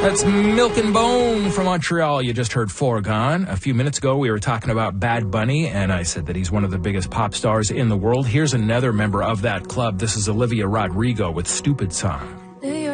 That's Milk and Bone from Montreal. You just heard Foregone. A few minutes ago, we were talking about Bad Bunny, and I said that he's one of the biggest pop stars in the world. Here's another member of that club. This is Olivia Rodrigo with Stupid Song.